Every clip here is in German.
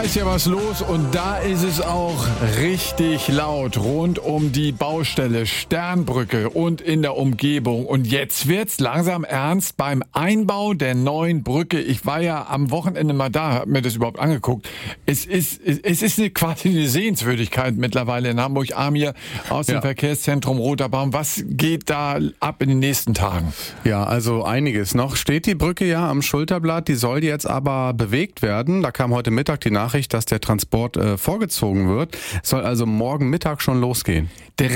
ist ja was los und da ist es auch richtig laut rund um die Baustelle Sternbrücke und in der Umgebung. Und jetzt wird's langsam ernst beim Einbau der neuen Brücke. Ich war ja am Wochenende mal da, habe mir das überhaupt angeguckt. Es ist quasi eine Sehenswürdigkeit mittlerweile in Hamburg. Amir aus dem Verkehrszentrum Roter Baum. Was geht da ab in den nächsten Tagen? Ja, also einiges. Noch steht die Brücke ja am Schulterblatt, die soll jetzt aber bewegt werden. Da kam heute Mittag die Nachricht, dass der Transport vorgezogen wird. Es soll also morgen Mittag schon losgehen.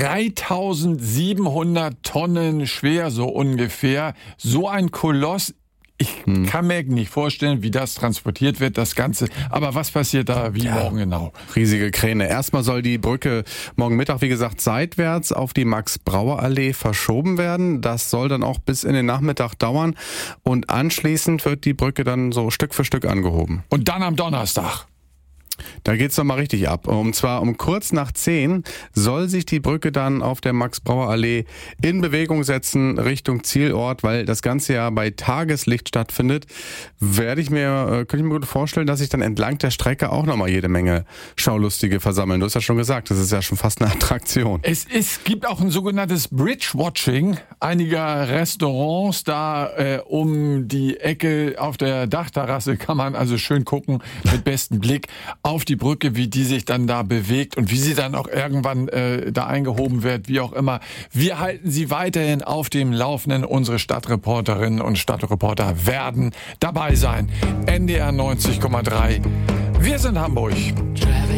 3700 Tonnen schwer, so ungefähr. So ein Koloss. Ich kann mir nicht vorstellen, wie das transportiert wird, das Ganze. Aber was passiert da morgen genau? Riesige Kräne. Erstmal soll die Brücke morgen Mittag, wie gesagt, seitwärts auf die Max-Brauer-Allee verschoben werden. Das soll dann auch bis in den Nachmittag dauern. Und anschließend wird die Brücke dann so Stück für Stück angehoben. Und dann am Donnerstag? Da geht's noch mal richtig ab. Und zwar um kurz nach 10 soll sich die Brücke dann auf der Max-Brauer-Allee in Bewegung setzen Richtung Zielort, weil das Ganze ja bei Tageslicht stattfindet. Könnte ich mir gut vorstellen, dass sich dann entlang der Strecke auch noch mal jede Menge Schaulustige versammeln. Du hast ja schon gesagt, das ist ja schon fast eine Attraktion. Es gibt auch ein sogenanntes Bridge-Watching einiger Restaurants da um die Ecke auf der Dachterrasse kann man also schön gucken mit bestem Blick auf die Brücke, wie die sich dann da bewegt und wie sie dann auch irgendwann da eingehoben wird, wie auch immer. Wir halten Sie weiterhin auf dem Laufenden. Unsere Stadtreporterinnen und Stadtreporter werden dabei sein. NDR 90,3. Wir sind Hamburg.